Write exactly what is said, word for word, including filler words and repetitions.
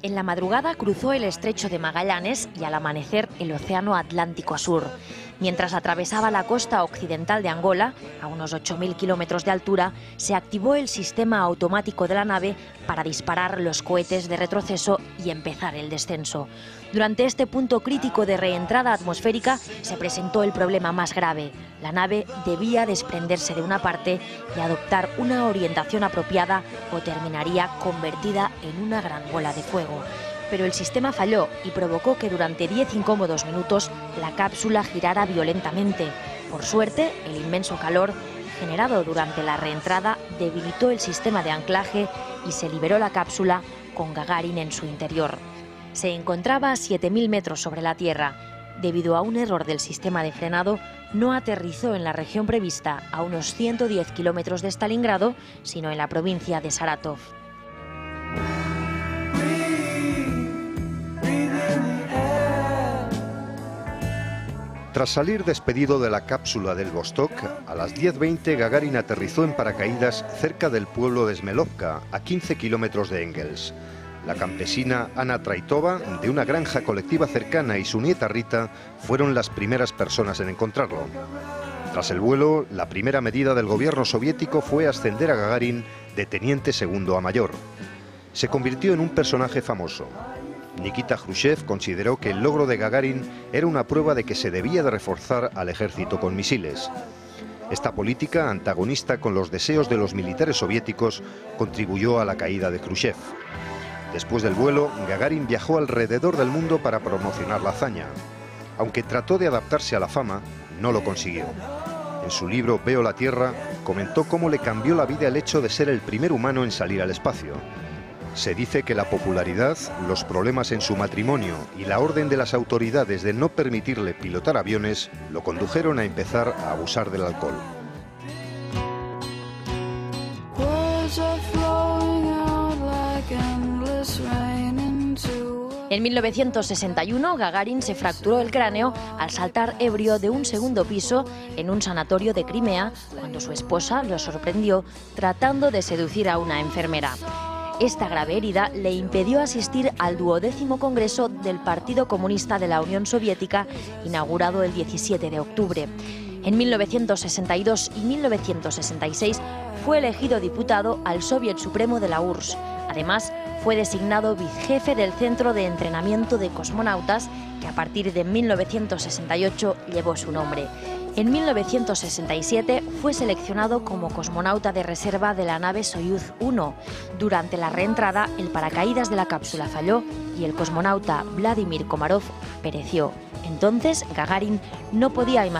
En la madrugada cruzó el estrecho de Magallanes y al amanecer el océano Atlántico sur. Mientras atravesaba la costa occidental de Angola, a unos ocho mil kilómetros de altura, se activó el sistema automático de la nave para disparar los cohetes de retroceso y empezar el descenso. Durante este punto crítico de reentrada atmosférica se presentó el problema más grave. La nave debía desprenderse de una parte y adoptar una orientación apropiada o terminaría convertida en una gran bola de fuego. Pero el sistema falló y provocó que durante diez incómodos minutos la cápsula girara violentamente. Por suerte, el inmenso calor generado durante la reentrada debilitó el sistema de anclaje y se liberó la cápsula con Gagarin en su interior. Se encontraba a siete mil metros sobre la Tierra. Debido a un error del sistema de frenado, no aterrizó en la región prevista, a unos ciento diez kilómetros de Stalingrado, sino en la provincia de Saratov. Tras salir despedido de la cápsula del Vostok, a las diez veinte Gagarin aterrizó en paracaídas cerca del pueblo de Smelovka, a quince kilómetros de Engels. La campesina Anna Traitova, de una granja colectiva cercana, y su nieta Rita fueron las primeras personas en encontrarlo. Tras el vuelo, la primera medida del gobierno soviético fue ascender a Gagarin de teniente segundo a mayor. Se convirtió en un personaje famoso. Nikita Khrushchev consideró que el logro de Gagarin era una prueba de que se debía de reforzar al ejército con misiles. Esta política, antagonista con los deseos de los militares soviéticos, contribuyó a la caída de Khrushchev. Después del vuelo, Gagarin viajó alrededor del mundo para promocionar la hazaña. Aunque trató de adaptarse a la fama, no lo consiguió. En su libro Veo la Tierra, comentó cómo le cambió la vida el hecho de ser el primer humano en salir al espacio. Se dice que la popularidad, los problemas en su matrimonio y la orden de las autoridades de no permitirle pilotar aviones lo condujeron a empezar a abusar del alcohol. En mil novecientos sesenta y uno, Gagarin se fracturó el cráneo al saltar ebrio de un segundo piso en un sanatorio de Crimea cuando su esposa lo sorprendió tratando de seducir a una enfermera. Esta grave herida le impidió asistir al duodécimo Congreso del Partido Comunista de la Unión Soviética, inaugurado el diecisiete de octubre. En mil novecientos sesenta y dos y mil novecientos sesenta y seis fue elegido diputado al Soviet Supremo de la U R S S. Además, fue designado vicejefe del Centro de Entrenamiento de Cosmonautas, que a partir de mil novecientos sesenta y ocho llevó su nombre. En mil novecientos sesenta y siete fue seleccionado como cosmonauta de reserva de la nave Soyuz uno. Durante la reentrada, el paracaídas de la cápsula falló y el cosmonauta Vladimir Komarov pereció. Entonces, Gagarin no podía imaginar